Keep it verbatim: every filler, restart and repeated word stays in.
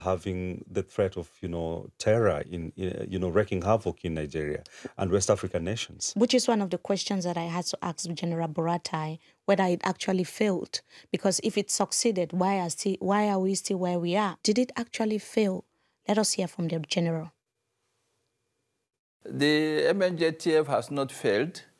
having the threat of, you know, terror in, you know, wreaking havoc in Nigeria and West African nations. Which is one of the questions that I had to ask General Buratai, whether it actually failed. Because if it succeeded, why are, still, why are we still where we are? Did it actually fail? Let us hear from the General. The M N J T F has not failed.